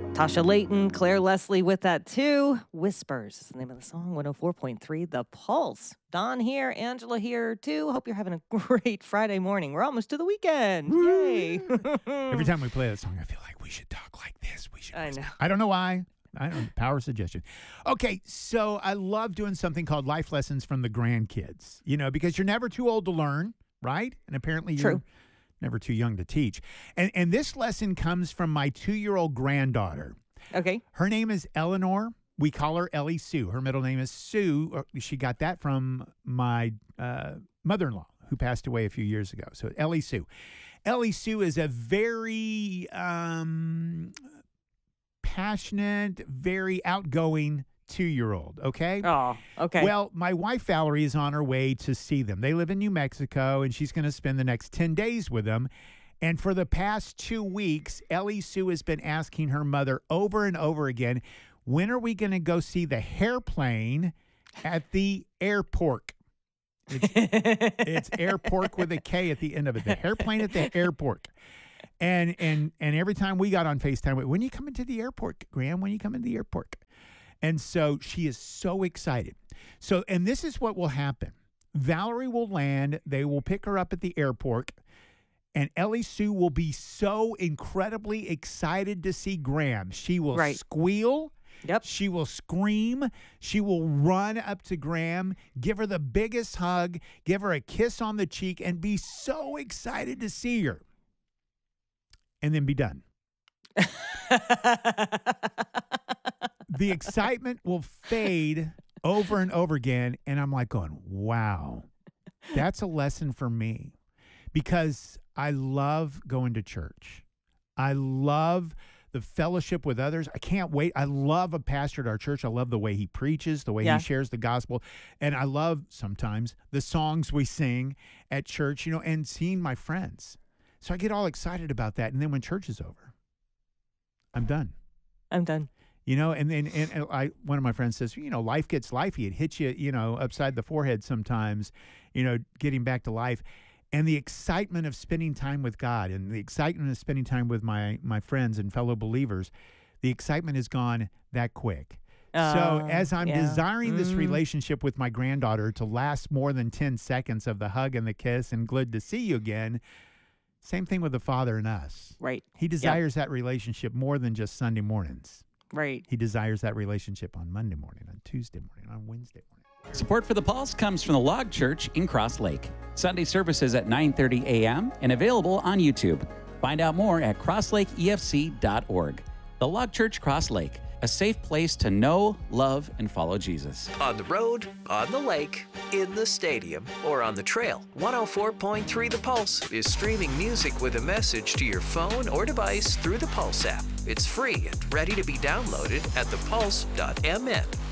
Tasha Layton, Claire Leslie with that too. Whispers is the name of the song, 104.3 The Pulse. Don here, Angela here too. Hope you're having a great Friday morning. We're almost to the weekend. Yay. Every time we play that song, I feel like we should talk like this. I know. I don't know why. I don't know. Power suggestion. Okay, so I love doing something called life lessons from the grandkids, because you're never too old to learn, right? And apparently you're never too young to teach. And this lesson comes from my 2-year-old granddaughter. Okay. Her name is Eleanor. We call her Ellie Sue. Her middle name is Sue. She got that from my mother-in-law, who passed away a few years ago. So Ellie Sue. Ellie Sue is a very passionate, very outgoing 2-year-old, okay? Oh, okay. Well, my wife Valerie is on her way to see them. They live in New Mexico, and she's going to spend the next 10 days with them. And for the past 2 weeks, Ellie Sue has been asking her mother over and over again, when are we going to go see the hairplane at the airport? It's airport with a K at the end of it. The hairplane at the airport. And every time we got on FaceTime, when are you coming to the airport, Graham? When are you coming to the airport? And so she is so excited. So, and this is what will happen. Valerie will land. They will pick her up at the airport. And Ellie Sue will be so incredibly excited to see Graham. She will squeal. Yep. She will scream. She will run up to Graham, give her the biggest hug, give her a kiss on the cheek, and be so excited to see her. And then be done. The excitement will fade over and over again. And I'm like going, wow, that's a lesson for me. Because I love going to church. I love the fellowship with others. I can't wait. I love a pastor at our church. I love the way he preaches, the way he shares the gospel. And I love sometimes the songs we sing at church, and seeing my friends. So I get all excited about that. And then when church is over, I'm done. And then one of my friends says, life gets lifey. It hits you, upside the forehead sometimes, getting back to life. And the excitement of spending time with God and the excitement of spending time with my friends and fellow believers, the excitement is gone that quick. So as I'm desiring this relationship with my granddaughter to last more than 10 seconds of the hug and the kiss and glad to see you again, same thing with the Father and us. Right. He desires that relationship more than just Sunday mornings. Right. He desires that relationship on Monday morning, on Tuesday morning, on Wednesday morning. Support for The Pulse comes from the Log Church in Cross Lake. Sunday services at 9:30 a.m. and available on YouTube. Find out more at crosslakeefc.org. The Log Church Cross Lake, a safe place to know, love, and follow Jesus. On the road, on the lake, in the stadium, or on the trail, 104.3 The Pulse is streaming music with a message to your phone or device through the Pulse app. It's free and ready to be downloaded at thepulse.mn.